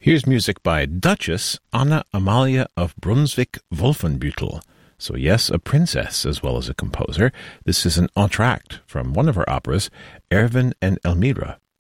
Here's music by Duchess Anna Amalia of Brunswick-Wolfenbüttel. So yes, a princess as well as a composer. This is an entr'acte from one of her operas, Erwin and Elmira,